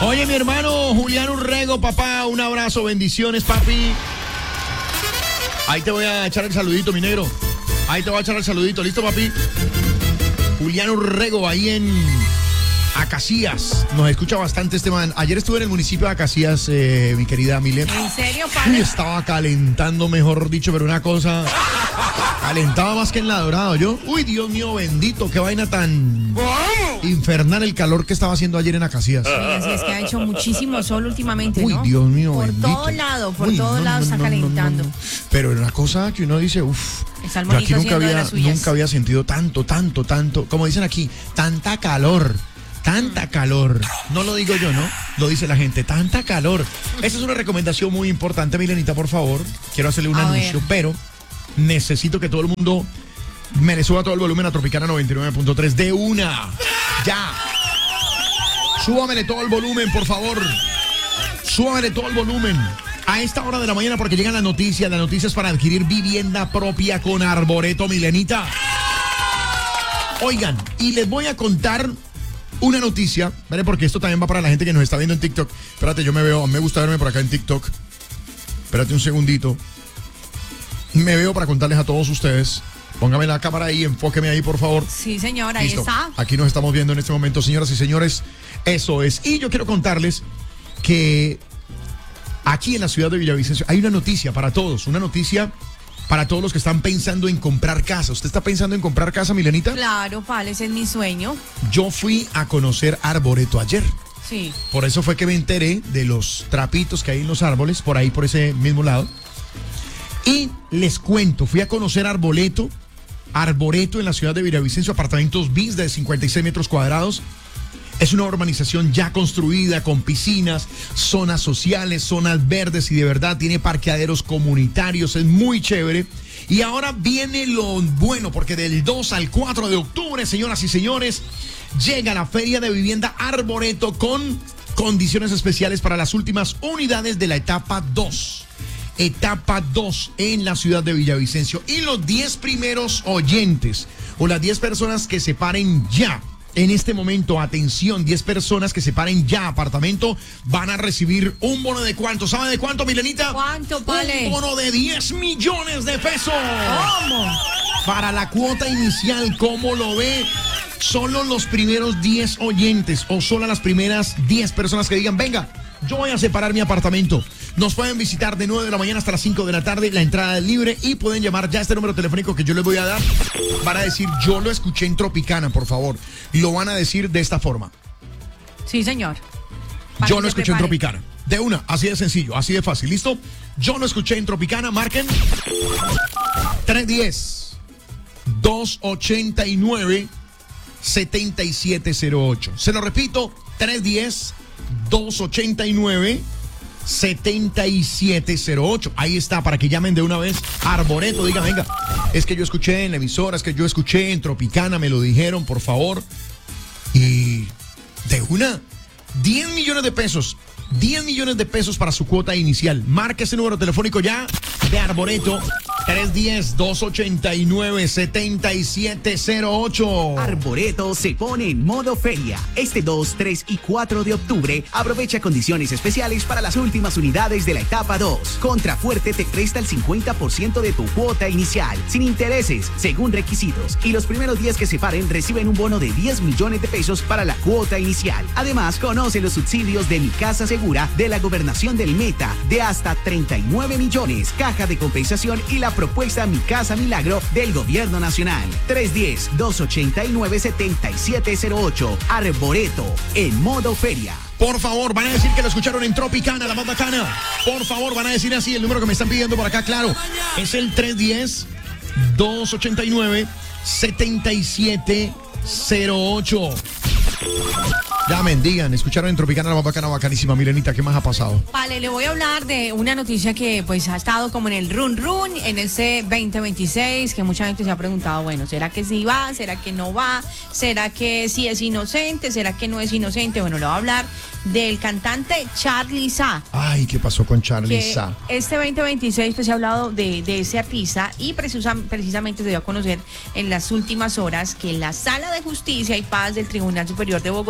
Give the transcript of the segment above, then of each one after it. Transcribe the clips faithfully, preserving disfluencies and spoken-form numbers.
Oye, mi hermano Julián Urrego, papá, un abrazo, bendiciones, papi. Ahí te voy a echar el saludito, mi negro. Ahí te voy a echar el saludito, ¿listo, papi? Julián Urrego, ahí en Acacías. Nos escucha bastante este man. Ayer estuve en el municipio de Acacías, eh, mi querida Milet. ¿En serio, padre? Uy, estaba calentando, mejor dicho, pero una cosa... Calentaba más que en La Dorado, yo. Uy, Dios mío, bendito, qué vaina tan infernal el calor que estaba haciendo ayer en Acacías. Sí, así es que ha hecho muchísimo sol últimamente, ¿no? Uy, Dios mío, Por bendito. todo lado, por Uy, todo no, lado no, está no, no, calentando. no, no. Pero era una cosa que uno dice, uff, El yo salmonito aquí nunca haciendo de había, las suyas. nunca había sentido tanto, tanto, tanto, como dicen aquí, tanta calor. Tanta calor. No lo digo yo, ¿no? Lo dice la gente. Tanta calor. Esa es una recomendación muy importante, Milenita, por favor. Quiero hacerle un A anuncio, ver. pero necesito que todo el mundo me le suba todo el volumen a Tropicana noventa y nueve punto tres de una. Ya. Súbamele todo el volumen, por favor. Súbamele todo el volumen. A esta hora de la mañana, porque llegan las noticias. Las noticias para adquirir vivienda propia con Arboreto, Milenita. Oigan, y les voy a contar una noticia, ¿vale? Porque esto también va para la gente que nos está viendo en TikTok. Espérate, yo me veo, me gusta verme por acá en TikTok. Espérate un segundito. Me veo para contarles a todos ustedes. Póngame la cámara ahí, enfóqueme ahí, por favor. Sí, señor, ahí Listo. está. Aquí nos estamos viendo en este momento, señoras y señores. Eso es. Y yo quiero contarles que aquí en la ciudad de Villavicencio hay una noticia para todos. Una noticia para todos los que están pensando en comprar casa. ¿Usted está pensando en comprar casa, Milenita? Claro, Pal, ese es mi sueño. Yo fui a conocer Arboreto ayer. Sí. Por eso fue que me enteré de los trapitos que hay en los árboles, por ahí, por ese mismo lado. Y les cuento, fui a conocer Arboleto, Arboreto en la ciudad de Villavicencio, apartamentos bis de cincuenta y seis metros cuadrados. Es una urbanización ya construida con piscinas, zonas sociales, zonas verdes y de verdad tiene parqueaderos comunitarios, es muy chévere. Y ahora viene lo bueno, porque del dos al cuatro de octubre, señoras y señores, llega la Feria de Vivienda Arboreto con condiciones especiales para las últimas unidades de la etapa dos. Etapa dos en la ciudad de Villavicencio. Y los diez primeros oyentes o las diez personas que se paren ya. En este momento, atención, diez personas que se paren ya apartamento van a recibir un bono de cuánto. ¿Sabe de cuánto, Milenita? ¿Cuánto, Pale? Un bono de diez millones de pesos. ¿Cómo? Para la cuota inicial, ¿cómo lo ve? Solo los primeros diez oyentes o solo las primeras diez personas que digan, venga, yo voy a separar mi apartamento. Nos pueden visitar de nueve de la mañana hasta las cinco de la tarde. La entrada es libre y pueden llamar ya a este número telefónico que yo les voy a dar. Van a decir, yo lo escuché en Tropicana, por favor. Lo van a decir de esta forma. Sí, señor. Para Yo que lo se escuché en prepare. Tropicana. De una, así de sencillo, así de fácil. ¿Listo? Yo lo escuché en Tropicana. Marquen tres uno cero, dos ocho nueve, siete siete cero ocho. Se lo repito, tres uno cero, dos ocho nueve, siete siete cero ocho. Ahí está, para que llamen de una vez Arboreto. Digan, venga, es que yo escuché en la emisora, es que yo escuché en Tropicana, me lo dijeron, por favor. Y de una, diez millones de pesos. diez millones de pesos para su cuota inicial. Marque ese número telefónico ya de Arboreto. tres uno cero, dos ocho nueve, siete siete cero ocho. Arboreto se pone en modo feria. Este dos, tres y cuatro de octubre aprovecha condiciones especiales para las últimas unidades de la etapa dos. Contrafuerte te presta el cincuenta por ciento de tu cuota inicial, sin intereses, según requisitos. Y los primeros diez que se paren reciben un bono de diez millones de pesos para la cuota inicial. Además, conoce los subsidios de Mi Casa Segura de la Gobernación del Meta de hasta treinta y nueve millones, caja de compensación y la propuesta Mi Casa Milagro del Gobierno Nacional. tres uno cero, dos ocho nueve, siete siete cero ocho. Arboreto, en modo feria. Por favor, van a decir que lo escucharon en Tropicana, la más bacana. Por favor, van a decir así el número que me están pidiendo por acá, claro. Es el tres uno cero, dos ocho nueve, siete siete cero ocho. Llamen, digan, escucharon en Tropicana, la más bacana, bacanísima. Milenita, ¿qué más ha pasado? Vale, le voy a hablar de una noticia que pues ha estado como en el run run en este veinte veintiséis, que mucha gente se ha preguntado, bueno, ¿será que sí va? ¿Será que no va? ¿Será que sí es inocente? ¿Será que no es inocente? Bueno, le voy a hablar del cantante Charly Sa. Ay, ¿qué pasó con Charly Que Sa? este veinte veintiséis pues se ha hablado de, de ese artista y precisa, precisamente se dio a conocer en las últimas horas que la Sala de Justicia y Paz del Tribunal Superior de Bogotá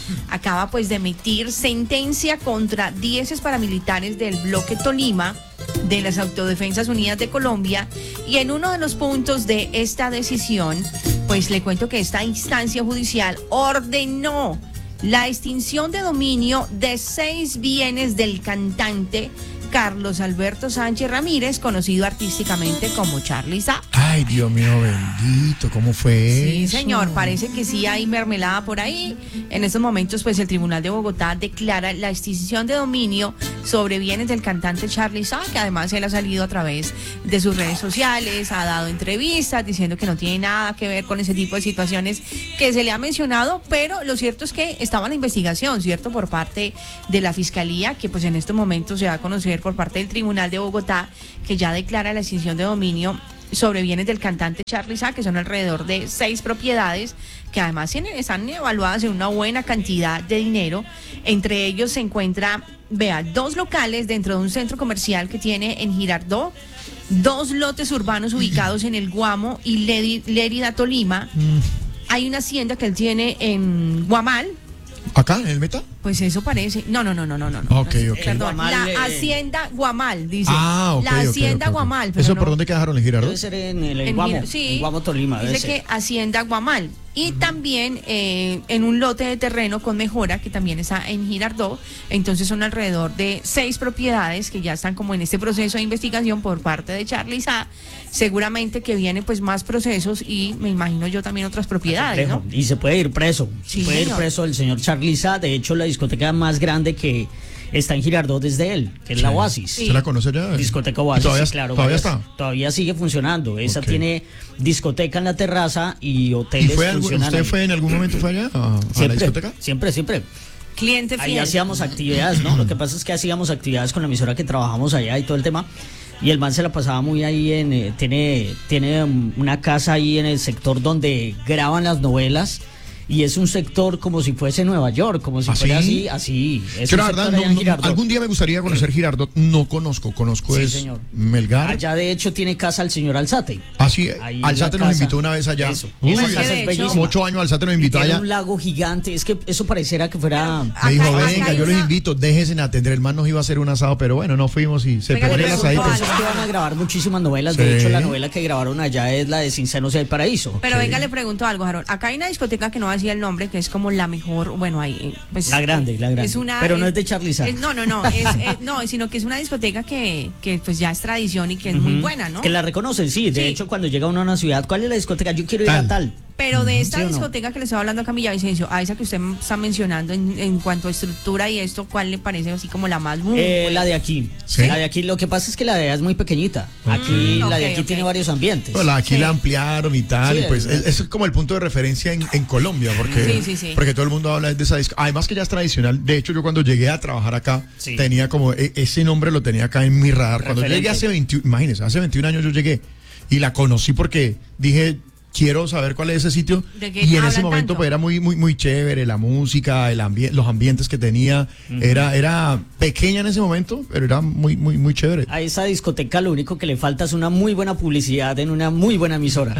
acaba pues de emitir sentencia contra diez paramilitares del bloque Tolima de las Autodefensas Unidas de Colombia, y en uno de los puntos de esta decisión, pues le cuento que esta instancia judicial ordenó la extinción de dominio de seis bienes del cantante Carlos Alberto Sánchez Ramírez, conocido artísticamente como Charly Sa. Ay, Dios mío bendito, ¿cómo fue Sí, eso? señor, parece que sí hay mermelada por ahí. En estos momentos, pues el Tribunal de Bogotá declara la extinción de dominio sobre bienes del cantante Charly Sa, que además él ha salido a través de sus redes sociales, ha dado entrevistas diciendo que no tiene nada que ver con ese tipo de situaciones que se le ha mencionado, pero lo cierto es que estaba en la investigación, ¿cierto? Por parte de la Fiscalía, que pues en estos momentos se va a conocer por parte del Tribunal de Bogotá, que ya declara la extinción de dominio sobre bienes del cantante Charly Sa, que son alrededor de seis propiedades, que además tienen, están evaluadas en una buena cantidad de dinero. Entre ellos se encuentra, vea, dos locales dentro de un centro comercial que tiene en Girardot, dos lotes urbanos ubicados en el Guamo y Lérida, Lérida, Tolima. Mm. Hay una hacienda que él tiene en Guamal. ¿Acá, en el Meta? Pues eso parece. No, no, no, no, no, no. Ok, ok. Perdón, Guamal, la eh. Hacienda Guamal, dice. Ah, ok, La ok, Hacienda ok, ok. Guamal. pero ¿Eso no- por dónde quedaron, en Girardot? Debe ser en el en Guamo, Gir- sí, en Guamo Tolima, debe dice ser. que Hacienda Guamal. Y también eh, en un lote de terreno con mejora que también está en Girardot. Entonces son alrededor de seis propiedades que ya están como en este proceso de investigación por parte de Charly Sa. Seguramente que vienen pues más procesos y me imagino yo también otras propiedades, ¿no? Y se puede ir preso. Sí, se puede ir señor. preso el señor Charly Sa. De hecho, la discoteca más grande que está en Girardot es de él, que es la Oasis. Sí. ¿Se la conoce ya? Discoteca ¿Y Oasis, Todavía, sí, claro. ¿Todavía varias- está? Todavía sigue funcionando. Esa Ok. tiene discoteca en la terraza y ¿Y hoteles fue algún- funcionan usted ahí. fue en algún momento fue allá a, a la Siempre, discoteca? siempre, siempre. Cliente Ahí fiel. hacíamos actividades, ¿no? Lo que pasa es que hacíamos actividades con la emisora que trabajamos allá y todo el tema. Y el man se la pasaba muy ahí en... eh, tiene, tiene um, una casa ahí en el sector donde graban las novelas. Y es un sector como si fuese Nueva York, como si ¿Ah, fuera sí? así, así. Es Yo un la verdad, sector allá no- en no- Girardot. algún día me gustaría conocer Girardot. No conozco, conozco Sí, es señor. Melgar. Allá de hecho tiene casa el señor Alzate. Así, Ahí Alzate la nos casa. invitó una vez allá. Eso. Uy, Esa que casa de es hecho- bellísima. como ocho años Alzate nos Y invitó tiene allá. un lago gigante, es que eso pareciera que fuera... Me dijo, Acá- acá venga, hay yo los una- invito, déjense atender. El man nos iba a hacer un asado, pero bueno, no fuimos y se Venga, pegó le el pregunto asadito. algo. Es que van a grabar muchísimas novelas. Sí. De hecho, la novela que grabaron allá es la de Sin Senos y hay Paraíso. Pero Ok. venga, le pregunto algo, Jarón. Acá hay una discoteca que no decía el nombre, que es como la mejor, bueno, ahí, eh, pues... La grande, la grande. Es una, Pero no es de Charly Sa. es- No, no, no, es, es- no, sino que es una discoteca que, que pues ya es tradición y que es muy Ujú. buena, ¿no? Que la reconocen, sí. De Sí. hecho, cuando llega uno a una ciudad, ¿cuál es la discoteca? Yo quiero ir Tal. a tal. Pero de esta ¿Sí o no? discoteca que le estaba hablando a Camilla Vicencio, a esa que usted m- está mencionando en, en cuanto a estructura y esto, ¿cuál le parece así como la más boom? Eh, la de aquí. ¿Sí? La de aquí, lo que pasa es que la de allá es muy pequeñita. Aquí, Mm, la de ok, aquí ok. tiene varios ambientes. Bueno, aquí Sí. la ampliaron y tal, Sí, y pues el- es, es como el punto de referencia en, en Colombia, porque, Sí, sí, sí. porque todo el mundo habla de esa disco. Además que ya es tradicional. De hecho, yo cuando llegué a trabajar acá, Sí. tenía como, e- ese nombre lo tenía acá en mi radar. Cuando yo Referente. llegué hace veintiuno, imagínense, hace veintiún años yo llegué y la conocí porque dije, quiero saber cuál es ese sitio. ¿De qué Y en ese hablan momento tanto? pues era muy, muy, muy chévere, la música, el ambi- los ambientes que tenía. Era, era pequeña en ese momento, pero era muy, muy, muy chévere. A esa discoteca lo único que le falta es una muy buena publicidad en una muy buena emisora.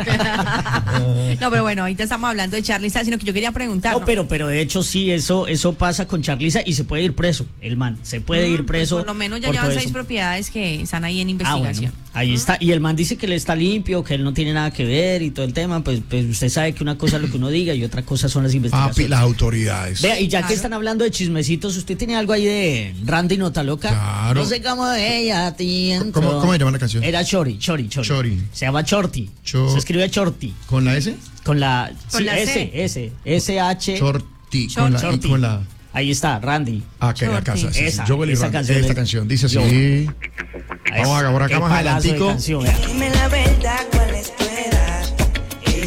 No, pero bueno, ahorita estamos hablando de Charly Sa, sino que yo quería preguntar. No, ¿no? pero, pero de hecho sí, eso, eso pasa con Charly Sa y se puede ir preso, el man. Se puede Mm, ir preso. pues por lo menos ya por llevan todo seis eso. propiedades que están ahí en Ah, investigación. bueno, ahí está. Y el man dice que él está limpio, que él no tiene nada que ver y todo el tema. Pues, pues usted sabe que una cosa es lo que uno diga y otra cosa son las Papi, investigaciones. las autoridades. Vea, y ya Claro. que están hablando de chismecitos, ¿usted tiene algo ahí de Randy Nota Loca? Claro. No sé cómo ella a ti entró. ¿Cómo- cómo se llama la canción? Era Chori, Chori, Chori. Chori. Se llama Chorty. Cho- Se escribe Chorty. ¿Con la S? Con la, Con sí, la S, C. S, S H. Shorty. Con la, y Shorty. con la Ahí está, Randy. Ah, que la Shorty. casa. Sí, sí. Esa, Joel y esa Randy. canción Esta de- canción dice así. Yo. Vamos Es- acá, por acá qué más palazo de adelantico. canción, vea. Dime la verdad, ¿cuál es tu edad? Y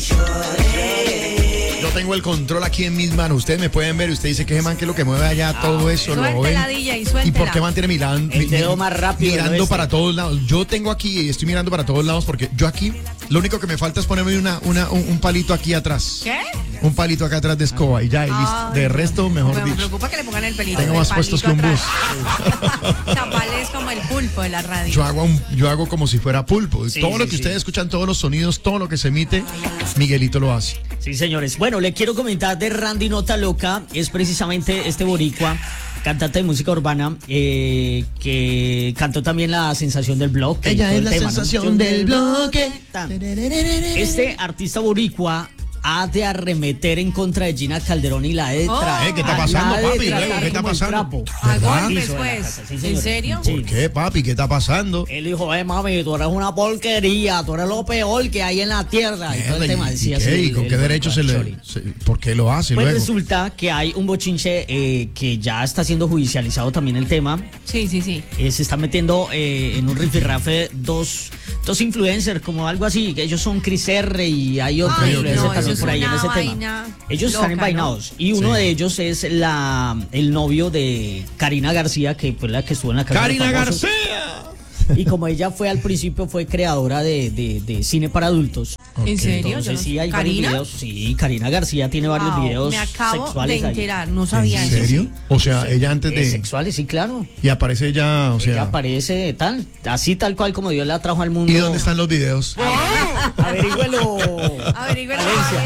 lloré. Yo tengo el control aquí en mis manos. Ustedes me pueden ver. Usted dice que ese man que es lo que mueve allá todo eso. Lo Suéltela, ven. D J, ¿Y suéltela. por qué mantiene mirando? El dedo más rápido del Mirando oeste. para todos lados. Yo tengo aquí y estoy mirando para todos lados porque yo aquí Lo único que me falta es ponerme una, una, un, un palito aquí atrás. ¿Qué? Un palito acá atrás de escoba y ya, y listo. Ay, De resto, mejor me, me dicho. preocupa que le pongan el pelito. Tengo el más puestos que un palito bus. atrás. Zapal es como el pulpo de la radio. Yo hago, un, yo hago como si fuera pulpo. Sí, todo sí, lo que sí. ustedes escuchan, todos los sonidos, todo lo que se emite, Miguelito lo hace. Sí, señores. Bueno, le quiero comentar de Randy Nota Loca. Es precisamente este boricua, cantante de música urbana, eh, que cantó también La Sensación del Bloque. y todo el tema, ¿no? Tan. Este artista boricua ha de arremeter en contra de Gina Calderón y la de Oh. tra- Eh, ¿qué está la pasando, de papi? tratar Luego, ¿qué está como el pasando? trapo. A ¿Verdad? golpes, Hizo en la pues. casa, sí, ¿En señor. serio? Sí. ¿Por qué, papi? ¿Qué está pasando? Él dijo, eh, mami, tú eres una porquería, tú eres lo peor que hay en la tierra. Y todo el Mierda, tema ¿y decía qué? así ¿Y el- con el qué derecho se boricua, le...? Chori. se- ¿Por qué lo hace Pues luego? resulta que hay un bochinche eh, que ya está siendo judicializado también el tema. Sí, sí, sí. Eh, se está metiendo eh, en un rifirrafe dos, dos influencers, como algo así, que ellos son Chris R y hay otro Ay, influencer no, eso también es por ahí en una ese vaina tema. Ellos loca, están envainados. ¿no? Y uno Sí. de ellos es la el novio de Karina García, que fue la que estuvo en la casa de ¡Karina famosos. García! Y como ella fue al principio, fue creadora de, de, de cine para adultos. ¿En Ok. serio? Entonces Yo no- sí hay ¿Karina? varios videos. Sí, Karina García tiene varios Wow, videos me acabo de sexuales ahí. enterar, no sabía ¿En eso. serio? O sea, ella antes Eh, de... sexuales, sí, claro. Y aparece ella, o Ella sea... aparece tal, así tal cual como Dios la trajo al mundo. ¿Y dónde están los videos? Averígüelo. Averigüen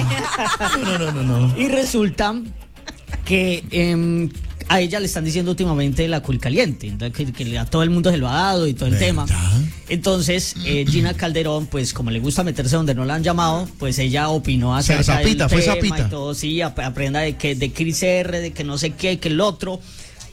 No, no, no, no. Y resulta que em, a ella le están diciendo últimamente la cul caliente, entonces, que, que a todo el mundo se lo ha dado y todo el ¿Verdad? tema. Entonces, eh, Gina Calderón, pues como le gusta meterse donde no la han llamado, pues ella opinó acerca sea, zapita, del fue tema zapita. y todo, sí, ap- aprenda de que de Chris R, de que no sé qué, que el otro.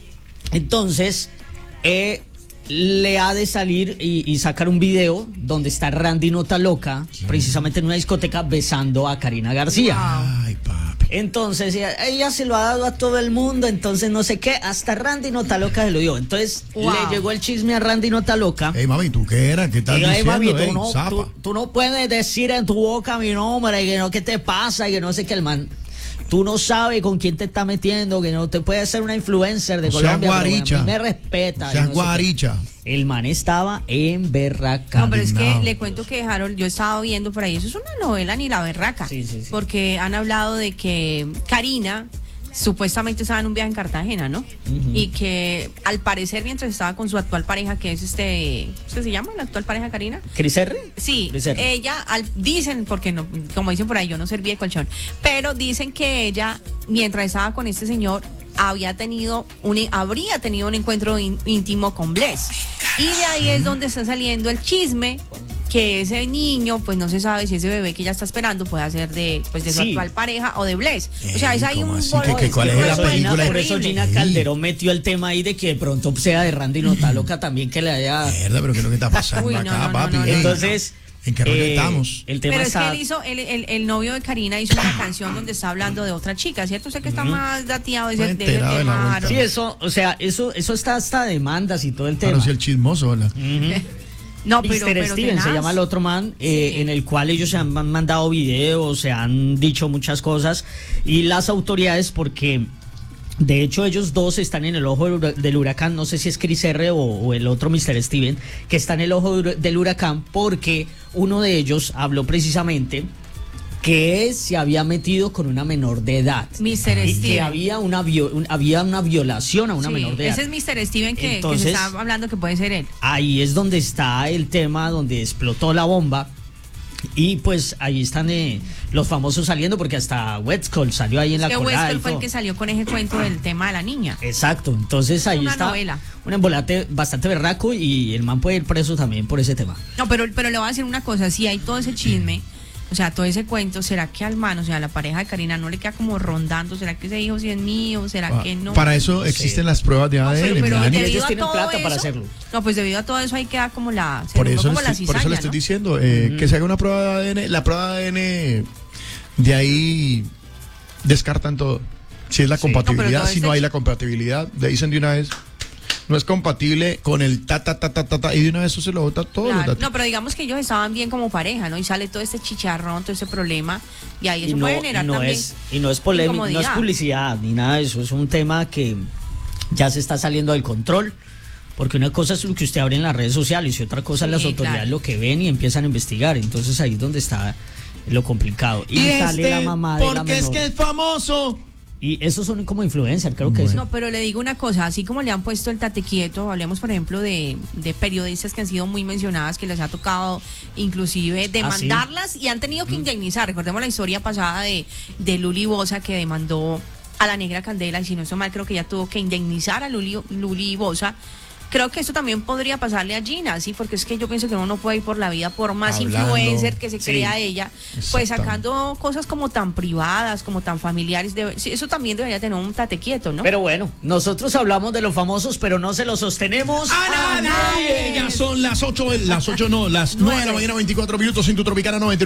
Entonces, eh, le ha de salir y, y sacar un video donde está Randy Nota Loca, precisamente en una discoteca, besando a Karina García. Ay, papi. Entonces ella, ella se lo ha dado a todo el mundo, entonces no sé qué, hasta Randy Nota Loca se lo dio. Entonces Wow. le llegó el chisme a Randy Nota Loca. Ey, mami, ¿tú qué eras? ¿Qué estás Diga, "Ey, diciendo? mami, tú, Ey, no, zapa. tú- tú no puedes decir en tu boca mi nombre, que no, ¿qué te pasa? Y que no sé qué, el man. Tú no sabes con quién te está metiendo, que no te puede ser una influencer de O sea, Colombia. pero guaricha. a mí me respeta. O y sea, no sé qué". guaricha. El man estaba en berraca. No, pero es que Indignado. le cuento que Harold, yo he estado viendo por ahí, eso es una novela ni la berraca. Sí, sí, sí. Porque han hablado de que Karina supuestamente estaba en un viaje en Cartagena, ¿no? Y que al parecer mientras estaba con su actual pareja, que es este, ¿qué se llama la actual pareja Karina? ¿Chris R? Sí, Chris R. ella, al- dicen, porque no, como dicen por ahí, yo no serví de colchón, pero dicen que ella, mientras estaba con este señor, había tenido un, habría tenido un encuentro ín- íntimo con Bless. Y de ahí es donde está saliendo el chisme que ese niño, pues no se sabe si ese bebé que ella está esperando puede ser de, pues, de su Sí. actual pareja o de Bless. O sea, es ahí ¿cómo un así? bolo- ¿Qué- qué- cuál es un la revuelo película? Por eso terrible. Gina Calderón metió el tema ahí de que de pronto sea de Randy Nota Loca también que le haya... Mierda, pero ¿qué es lo que está pasando Uy, no, acá, no, no, papi? no, no. Ey, Entonces... ¿en qué rollo eh, estamos? El tema Pero es que está... él hizo, el, el, el novio de Karina hizo una canción donde está hablando de otra chica, ¿cierto? Usted que está más dateado de ese, Muy de ese enterado de la tema, vuelta. Harold. Sí, eso, o sea, eso, eso está hasta demandas y todo el tema. Claro, si el chismoso, ¿verdad? No, pero, mister pero Steven se tenaz. llama el otro man, eh, Sí. en el cual ellos se han man- mandado videos, se han dicho muchas cosas y las autoridades, porque de hecho ellos dos están en el ojo del hura- del huracán, no sé si es Chris R o, o el otro mister Steven, que está en el ojo del hura- del huracán porque uno de ellos habló precisamente que se había metido con una menor de edad. mister Y que Steven. había una, vio- un- había una violación a una Sí, menor de edad. ese es mister Steven que, que Entonces- se está hablando que puede ser él. Ahí es donde está el tema, donde explotó la bomba. Y pues ahí están eh, los famosos saliendo, porque hasta Westcol salió ahí en la Que colada. Westphal y fue el todo. que salió con ese cuento del tema de la niña. Exacto, entonces ahí Una está novela. un embolate bastante berraco y el man puede ir preso también por ese tema. No, pero, pero le voy a decir una cosa, si hay todo ese chisme, o sea, todo ese cuento, ¿será que al man, o sea, a la pareja de Karina no le queda como rondando? ¿Será que ese hijo sí es mío? ¿Será Pa- que no? Para eso sé. existen las pruebas de A D N. pero, pero Melania. ellos debido a tienen todo plata para eso- hacerlo. No, pues debido a todo eso ahí queda como la, se Por formó eso, como le la estoy, por eso le cizaña, estoy ¿no? diciendo eh, que se haga una prueba de A D N. La prueba de A D N, de ahí descartan todo. Si es la Sí. compatibilidad, No, pero si no todo hay este- la compatibilidad, le dicen de una vez, no es compatible con el ta, ta, ta, ta, ta, ta, y de una vez eso se lo bota todo. Claro, no, pero digamos que ellos estaban bien como pareja, ¿no? Y sale todo este chicharrón, todo ese problema, y ahí eso Y no, puede generar y no también es, y no es polémico, no es incomodidad. publicidad ni nada de eso, es un tema que ya se está saliendo del control. Porque una cosa es lo que usted abre en las redes sociales y otra cosa es Sí, las autoridades claro. lo que ven y empiezan a investigar. Entonces ahí es donde está lo complicado. Y, sale este, la mamá de la porque es menor. que es famoso. Y esos son como influencers, creo que No, pero le digo una cosa, así como le han puesto el tate quieto, hablemos por ejemplo de, de periodistas que han sido muy mencionadas, que les ha tocado inclusive demandarlas y han tenido que indemnizar. Recordemos la historia pasada de, de Luli Boza, que demandó a la Negra Candela, y si no estoy mal, creo que ella tuvo que indemnizar a Luli, Luli Boza. Creo que eso también podría pasarle a Gina, ¿sí? Porque es que yo pienso que uno no puede ir por la vida, por más Hablando, influencer que se sí. crea ella, pues Exactamente. sacando cosas como tan privadas, como tan familiares. Debe- sí, eso también debería tener un tate quieto, ¿no? Pero bueno, nosotros hablamos de los famosos, pero no se los sostenemos ¡A nadie! Ya son las ocho, las ocho no, las nueve de la mañana, veinticuatro minutos en tu Tropicana noventa y uno.